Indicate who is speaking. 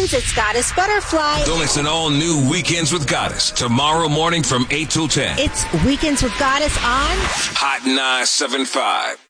Speaker 1: weekends, it's Goddess Butterfly.
Speaker 2: Don't listen all new Weekends with Goddess tomorrow morning from 8 till 10.
Speaker 1: It's Weekends with Goddess on
Speaker 2: Hot 975.